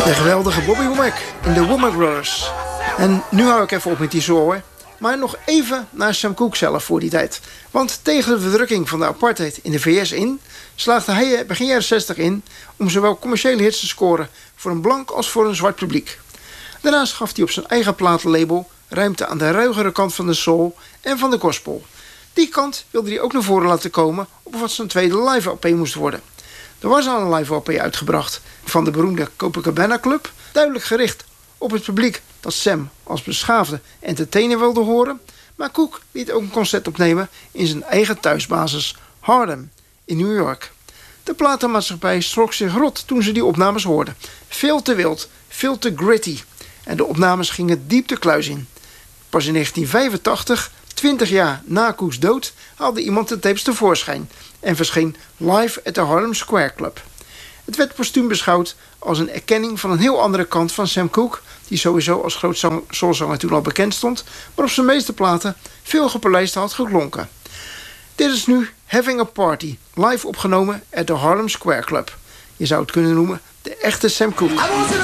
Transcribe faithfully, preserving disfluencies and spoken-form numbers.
De geweldige Bobby Womack in de Womack Brothers. En nu hou ik even op met die zooi. Maar nog even naar Sam Cooke zelf voor die tijd. Want tegen de verdrukking van de apartheid in de V S in... slaagde hij begin jaren zestig in om zowel commerciële hits te scoren voor een blank als voor een zwart publiek. Daarnaast gaf hij op zijn eigen platenlabel ruimte aan de ruigere kant van de soul en van de gospel. Die kant wilde hij ook naar voren laten komen op wat zijn tweede live L P moest worden. Er was al een live L P uitgebracht van de beroemde Copacabana Club, duidelijk gericht op het publiek dat Sam als beschaafde entertainer wilde horen, maar Cooke liet ook een concert opnemen in zijn eigen thuisbasis Harlem in New York. De platenmaatschappij schrok zich rot toen ze die opnames hoorden. Veel te wild, veel te gritty. En de opnames gingen diep de kluis in. Pas in negentien vijfentachtig, twintig jaar na Cooke's dood, haalde iemand de tapes tevoorschijn en verscheen live at the Harlem Square Club. Het werd postuum beschouwd als een erkenning van een heel andere kant van Sam Cooke, die sowieso als groot soulzanger toen al bekend stond, maar op zijn meeste platen veel gepolijst had geklonken. Dit is nu Having a Party, live opgenomen at the Harlem Square Club. Je zou het kunnen noemen de echte Sam Cooke.